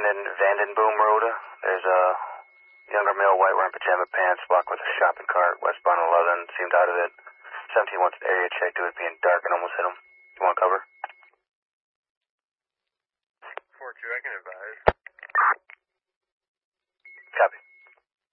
Vandenboom Road. There's a younger male, white, wearing pajama pants, walked with a shopping cart, westbound 11, seemed out of it. 17 wants the area checked, it was being dark and almost hit him. You want cover? 4-2, I can advise.